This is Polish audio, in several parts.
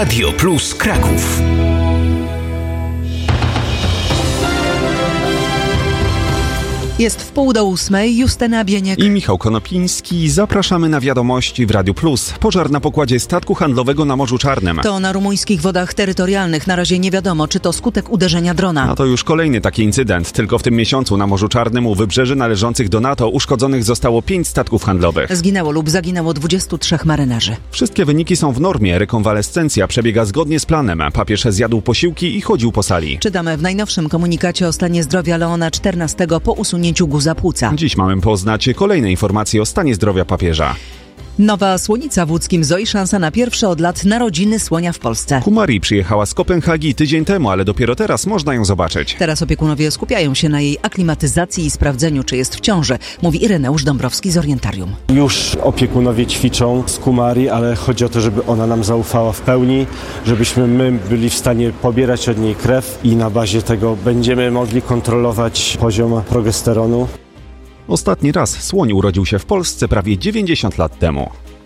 Radio Plus Kraków. Jest 7:30, Justyna Bieniek i Michał Konopiński. Zapraszamy na wiadomości w Radiu Plus. Pożar na pokładzie statku handlowego na Morzu Czarnym. To na rumuńskich wodach terytorialnych. Na razie nie wiadomo, czy to skutek uderzenia drona. A to już kolejny taki incydent. Tylko w tym miesiącu na Morzu Czarnym u wybrzeży należących do NATO uszkodzonych zostało 5 statków handlowych. Zginęło lub zaginęło 23 marynarzy. Wszystkie wyniki są w normie. Rekonwalescencja przebiega zgodnie z planem. Papież zjadł posiłki i chodził po sali. Czytamy w najnowszym komunikacie o stanie zdrowia Leona XIV po usunięciu guza płuca. Dziś mamy poznać kolejne informacje o stanie zdrowia papieża. Nowa słonica w łódzkim Zoo i szansa na pierwsze od lat narodziny słonia w Polsce. Kumari przyjechała z Kopenhagi tydzień temu, ale dopiero teraz można ją zobaczyć. Teraz opiekunowie skupiają się na jej aklimatyzacji i sprawdzeniu, czy jest w ciąży, mówi Ireneusz Dąbrowski z Orientarium. Już opiekunowie ćwiczą z Kumari, ale chodzi o to, żeby ona nam zaufała w pełni, żebyśmy my byli w stanie pobierać od niej krew i na bazie tego będziemy mogli kontrolować poziom progesteronu. Ostatni raz słoń urodził się w Polsce prawie 90 lat temu.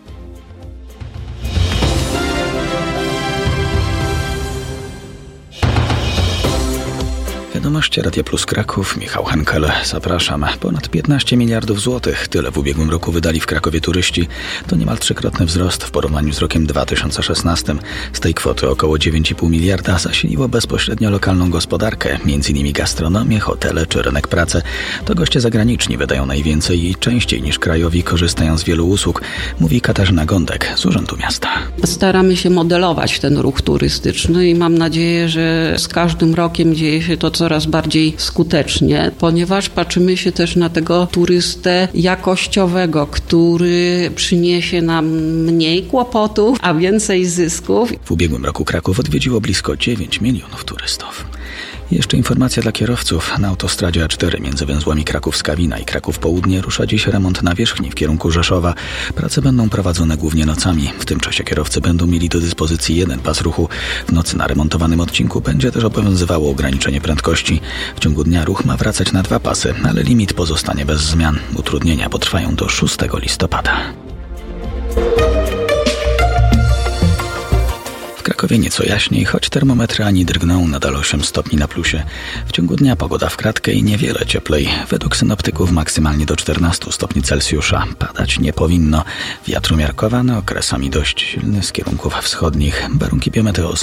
Wiadomości Radia Plus Kraków, Michał Henkel, zapraszam. Ponad 15 miliardów złotych, tyle w ubiegłym roku wydali w Krakowie turyści. To niemal trzykrotny wzrost w porównaniu z rokiem 2016. Z tej kwoty około 9,5 miliarda zasiliło bezpośrednio lokalną gospodarkę, m.in. gastronomię, hotele czy rynek pracy. To goście zagraniczni wydają najwięcej i częściej niż krajowi korzystają z wielu usług, mówi Katarzyna Gądek z Urzędu Miasta. Staramy się modelować ten ruch turystyczny i mam nadzieję, że z każdym rokiem dzieje się to coraz bardziej skutecznie, ponieważ patrzymy się też na tego turystę jakościowego, który przyniesie nam mniej kłopotów, a więcej zysków. W ubiegłym roku Kraków odwiedziło blisko 9 milionów turystów. Jeszcze informacja dla kierowców. Na autostradzie A4 między węzłami Kraków-Skawina i Kraków-Południe rusza dziś remont nawierzchni w kierunku Rzeszowa. Prace będą prowadzone głównie nocami. W tym czasie kierowcy będą mieli do dyspozycji jeden pas ruchu. W nocy na remontowanym odcinku będzie też obowiązywało ograniczenie prędkości. W ciągu dnia ruch ma wracać na 2 pasy, ale limit pozostanie bez zmian. Utrudnienia potrwają do 6 listopada. W Krakowie nieco jaśniej, choć termometry ani drgną, nadal 8 stopni na plusie. W ciągu dnia pogoda w kratkę i niewiele cieplej. Według synoptyków maksymalnie do 14 stopni Celsjusza. Padać nie powinno. Wiatr umiarkowany, okresami dość silny z kierunków wschodnich. Warunki biometeo